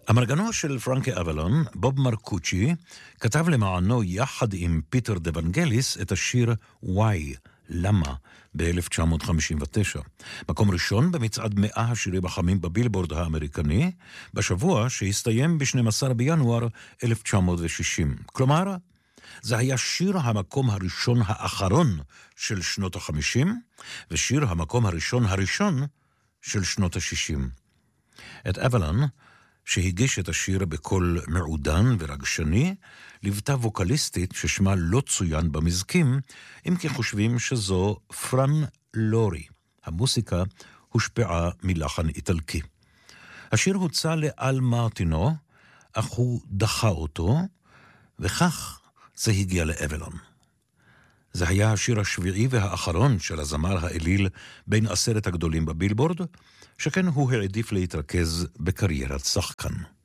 המנגנו של פרנקי אבלון, בוב מרקוצ'י, כתב למענו יחד עם פיטר דוונגליס את השיר וואי, למה, ב-1959. מקום ראשון במצעד 100 השירים החמים בבילבורד האמריקני, בשבוע שהסתיים ב-12 בינואר 1960. כלומר, זה היה שיר המקום הראשון האחרון של שנות ה-50, ושיר המקום הראשון של שנות ה-60. את אבלון, שהגיש את השיר בקול מעודן ורגשני, לבטה ווקליסטית ששמה לא צוין במזכים, אם כי חושבים שזו פרן לורי. המוסיקה הושפעה מלחן איטלקי. השיר הוצא לאל מרטינו, אך הוא דחה אותו, וכך זה הגיע לאבלון. זה היה השיר השביעי והאחרון של הזמר האליל בין 10 הגדולים בבילבורד, שכן הוא העדיף להתרכז בקריירת שחקן.